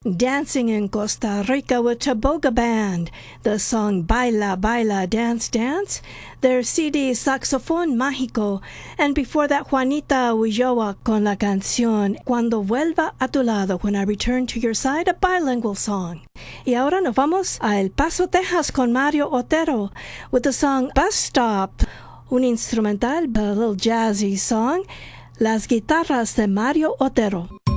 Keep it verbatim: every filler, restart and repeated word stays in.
Dancing in Costa Rica with Chaboga Band, the song Baila, Baila, Dance, Dance, their C D Saxofón Mágico, and before that Juanita Ulloa con la canción Cuando Vuelva a Tu Lado, When I Return to Your Side, a bilingual song. Y ahora nos vamos a El Paso, Texas con Mario Otero with the song Bus Stop, un instrumental, a little jazzy song, Las Guitarras de Mario Otero.